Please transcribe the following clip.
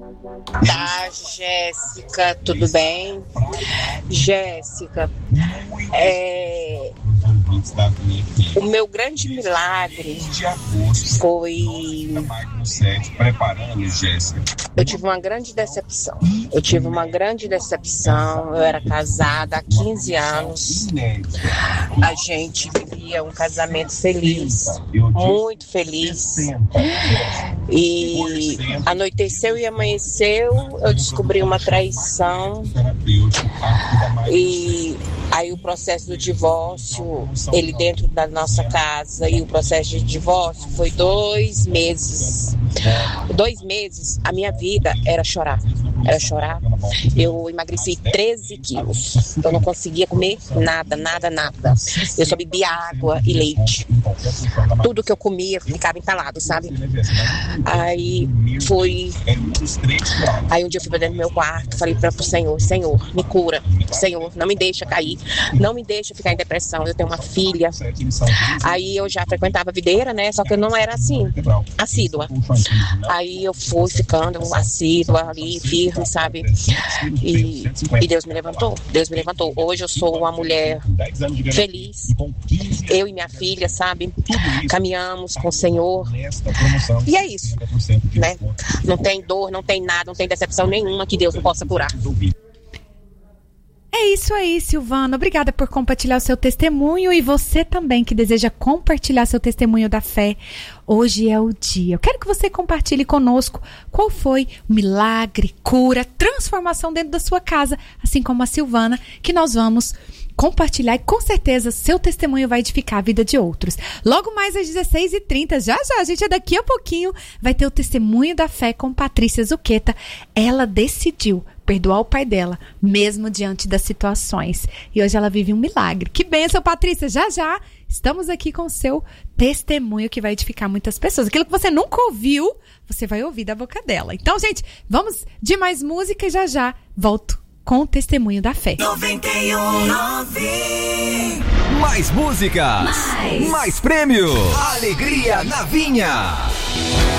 Tá, Jéssica, tudo bem? Jéssica, o meu grande milagre foi. Eu tive uma grande decepção. Eu era casada há 15 anos. A gente vivia um casamento feliz, muito feliz. E anoiteceu e amanheceu, eu descobri uma traição. E aí o processo do divórcio, ele dentro da nossa casa, e o processo de divórcio foi 2 meses. 2 meses, a minha vida era chorar. Eu emagreci 13 quilos. Eu não conseguia comer nada. Eu só bebia água e leite. Tudo que eu comia ficava entalado, sabe? Aí um dia eu fui pra dentro do meu quarto, falei pro Senhor, me cura. Senhor, não me deixa cair, não me deixa ficar em depressão. Eu tenho uma filha. Aí eu já frequentava a videira, né? Só que eu não era assim, assídua. Aí eu fui ficando assídua ali, firme, sabe? E Deus me levantou. Hoje eu sou uma mulher feliz. Eu e minha filha, sabe? Caminhamos com o Senhor. E é isso, né? Não tem dor, não tem nada, não tem decepção nenhuma que Deus não possa curar. É isso aí, Silvana. Obrigada por compartilhar o seu testemunho, e você também que deseja compartilhar seu testemunho da fé. Hoje é o dia. Eu quero que você compartilhe conosco qual foi o milagre, cura, transformação dentro da sua casa, assim como a Silvana, que nós vamos compartilhar, e com certeza seu testemunho vai edificar a vida de outros. Logo mais às 16h30, já, a gente daqui a pouquinho vai ter o testemunho da fé com Patrícia Zuqueta. Ela decidiu perdoar o pai dela, mesmo diante das situações. E hoje ela vive um milagre. Que bênção, Patrícia! Já estamos aqui com o seu testemunho que vai edificar muitas pessoas. Aquilo que você nunca ouviu, você vai ouvir da boca dela. Então, gente, vamos de mais música e já volto com o testemunho da fé. 91.9. Mais músicas, mais prêmio, alegria na vinha.